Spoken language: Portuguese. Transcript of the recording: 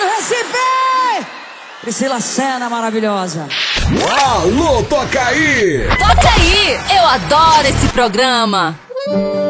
Recife! Priscila Senna, maravilhosa. Alô, toca aí! Toca aí! Eu adoro esse programa!